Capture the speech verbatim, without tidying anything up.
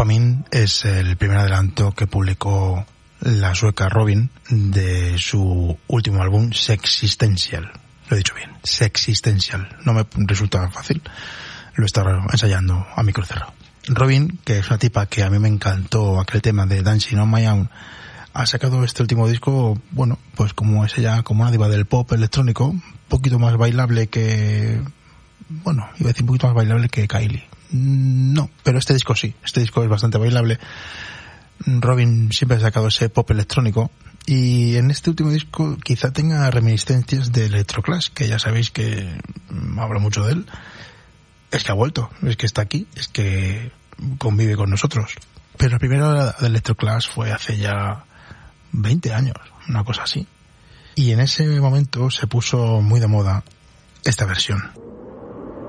Roaming es el primer adelanto que publicó la sueca Robyn de su último álbum Sexistential. Lo he dicho bien, Sexistential. No me resulta fácil, lo he estado ensayando a micro cerrado. Robyn, que es una tipa que a mí me encantó aquel tema de Dancing on My Own, ha sacado este último disco, bueno, pues como es ella, como una diva del pop electrónico, un poquito más bailable que, bueno, iba a decir un poquito más bailable que Kylie. No, pero este disco sí, este disco es bastante bailable. Robyn siempre ha sacado ese pop electrónico y en este último disco quizá tenga reminiscencias de Electroclash, que ya sabéis que hablo mucho de él. Es que ha vuelto, es que está aquí, es que convive con nosotros. Pero la primera de Electroclash fue hace ya veinte años, una cosa así. Y en ese momento se puso muy de moda esta versión.